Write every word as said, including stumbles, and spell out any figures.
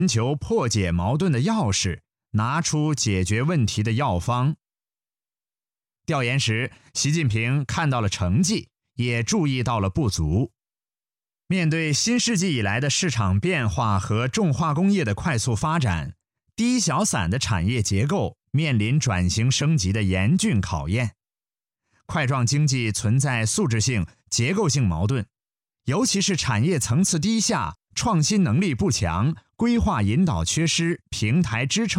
寻求破解矛盾的钥匙，拿出解决问题的药方。调研时，习近平看到了成绩，也注意到了不足。面对新世纪以来的市场变化和重化工业的快速发展，低小散的产业结构面临转型升级的严峻考验。块状经济存在素质性、结构性矛盾，尤其是产业层次低下、创新能力不强、规划引导缺失、平台支撑